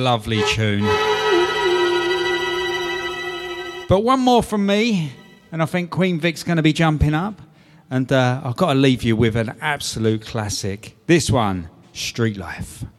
lovely tune. But one more from me, and I think Queen Vic's going to be jumping up. And I've got to leave you with an absolute classic. This one, Street Life.